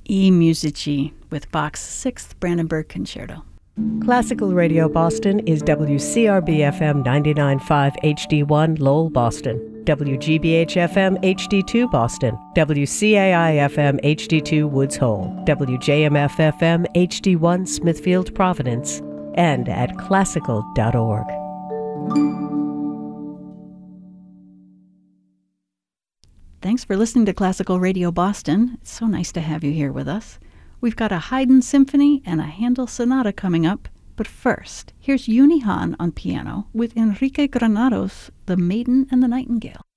I Musici with Bach's Sixth Brandenburg Concerto. Classical Radio Boston is WCRB-FM 99.5 HD1 Lowell, Boston, WGBH-FM HD2 Boston, WCAI-FM HD2 Woods Hole, WJMF-FM HD1 Smithfield, Providence, and at classical.org. Thanks for listening to Classical Radio Boston. It's so nice to have you here with us. We've got a Haydn Symphony and a Handel Sonata coming up, but first, here's Uni Hahn on piano with Enrique Granados' The Maiden and the Nightingale.